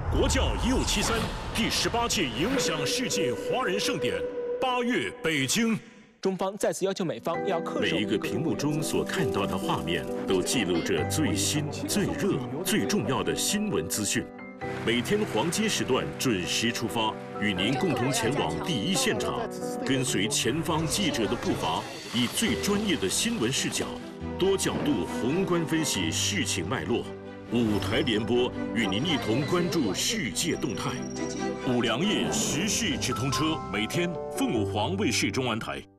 国教1573第18届影响世界华人盛典8月北京。 中方再次要求美方要恪守。 每一个屏幕中所看到的画面，都记录着最新、最热、最重要的新闻资讯。每天黄金时段准时出发，与您共同前往第一现场，跟随前方记者的步伐，以最专业的新闻视角，多角度宏观分析事情脉络。5台联播，与您一同关注世界动态。5粮液时事直通车，每天凤凰卫视中文台。